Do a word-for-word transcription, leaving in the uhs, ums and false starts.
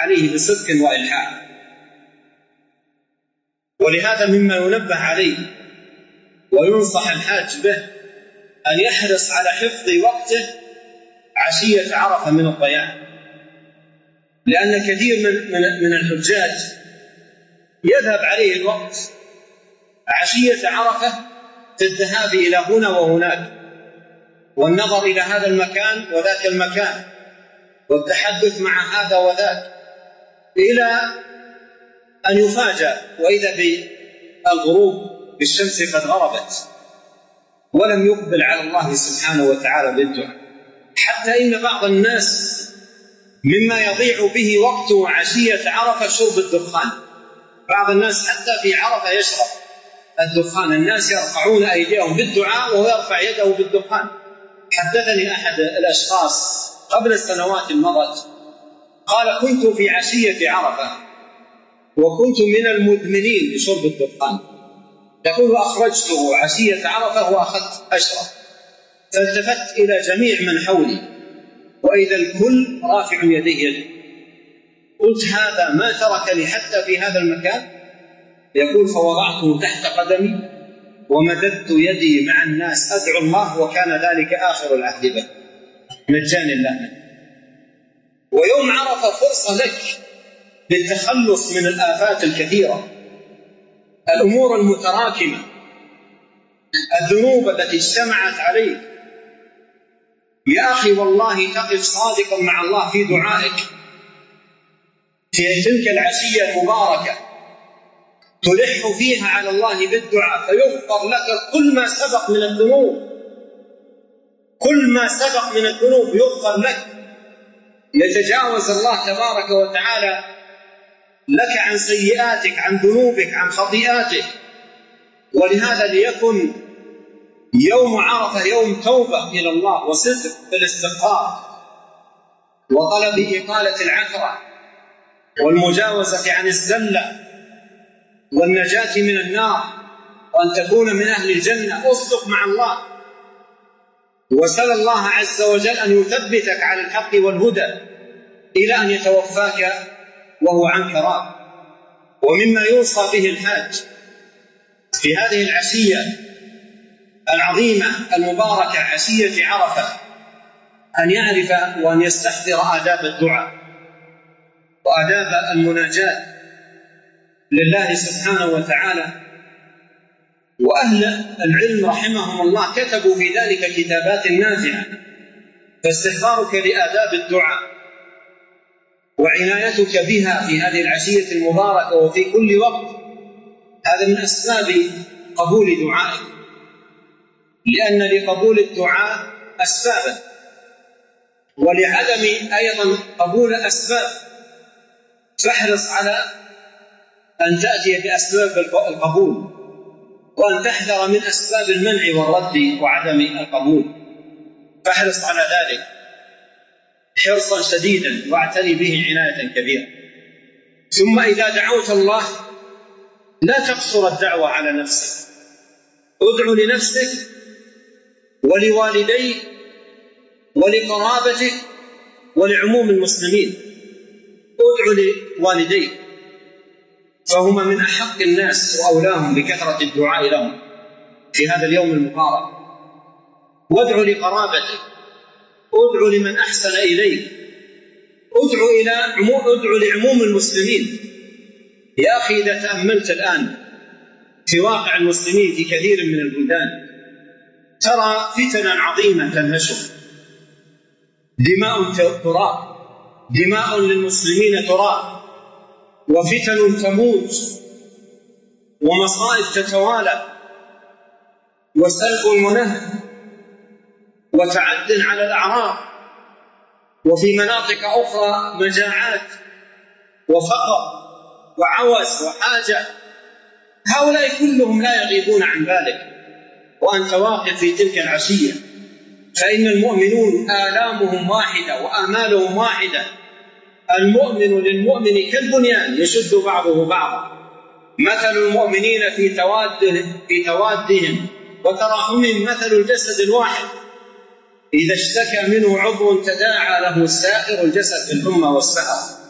عليه بصدق وإلحاح. ولهذا مما ينبه عليه وينصح الحاج به أن يحرص على حفظ وقته عشية عرفة من الضياع، لأن كثير من من الحجاج يذهب عليه الوقت عشية عرفة في الذهاب إلى هنا وهناك، والنظر إلى هذا المكان وذاك المكان، والتحدث مع هذا وذاك، إلى أن يفاجأ وإذا بالغروب بالشمس قد غربت ولم يقبل على الله سبحانه وتعالى بالدعاء. حتى إن بعض الناس مما يضيع به وقته عشية عرفة شرب الدخان. بعض الناس حتى في عرفة يشرب الدخان، الناس يرفعون أيديهم بالدعاء وهو يرفع يده بالدخان. حدثني أحد الأشخاص قبل السنوات مضت قال: كنت في عشية عرفة وكنت من المدمنين بشرب الدخان، يقول: أخرجته عشية عرفة وأخذت أشرب، فالتفت إلى جميع من حولي وإذا الكل رافع يديه، قلت: هذا ما تركني حتى في هذا المكان؟ يقول: فوضعته تحت قدمي ومددت يدي مع الناس أدعو الله، وكان ذلك آخر العهد به، نجاني الله منه. ويوم عرفة فرصة لك للتخلص من الآفات الكثيرة، الأمور المتراكمة، الذنوب التي اجتمعت عليك. يا أخي والله تقف صادقا مع الله في دعائك في تلك العشية المباركة، تلح فيها على الله بالدعاء فيغفر لك كل ما سبق من الذنوب، كل ما سبق من الذنوب يغفر لك، يتجاوز الله تبارك وتعالى لك عن سيئاتك، عن ذنوبك، عن خطيئاتك. ولهذا ليكن يوم عرفة يوم توبة إلى الله وصدق في الاستغفار وطلب إقالة العثرة والمجاوزة عن الزلة والنجاة من النار، وأن تكون من أهل الجنة. أصدق مع الله وسل الله عز وجل أن يثبتك على الحق والهدى إلى أن يتوفاك وهو عنك راض. ومما يوصى به الحاج في هذه العشية العظيمة المباركة عشية عرفة أن يعرف وأن يستحضر آداب الدعاء وآداب المناجاة لله سبحانه وتعالى. وأهل العلم رحمهم الله كتبوا في ذلك كتابات نافعة، فاستحضارك لآداب الدعاء وعنايتك بها في هذه العشية المباركة وفي كل وقت هذا من أسباب قبول دعائك، لأن لقبول الدعاء أسبابا ولعدم أيضا قبول أسباب، فاحرص على أن تأتي بأسباب القبول وأن تحذر من أسباب المنع والرد وعدم القبول، فاحرص على ذلك حرصا شديدا واعتني به عناية كبيرة. ثم إذا دعوت الله لا تقصر الدعوة على نفسك، ادعو لنفسك ولوالديك ولقرابتك ولعموم المسلمين. ادعو لوالديك فهما من أحق الناس وأولاهم بكثرة الدعاء لهم في هذا اليوم المبارك. وادعو لقرابتك، ادعو لمن أحسن إليك، ادعو إلى عموم ادعو لعموم المسلمين. يا أخي إذا تأملت الآن في واقع المسلمين في كثير من البلدان ترى فتنا عظيمة تنهشر، دماء تراق، دماء للمسلمين تراق، وفتن تموت، ومصائب تتوالى، وسلب ونهب، وتعد على الأعراض، وفي مناطق أخرى مجاعات وفقر وعوز وحاجة. هؤلاء كلهم لا يغيبون عن بالك وأنت واقف في تلك العشية، فإن المؤمنون آلامهم واحدة وآمالهم واحدة. المؤمن للمؤمن كالبنيان يشد بعضه بعضا، مثل المؤمنين في توادهم في توادهم وتراحمهم مثل الجسد الواحد، إذا اشتكى منه عضو تداعى له سائر الجسد بالحمى والسهر.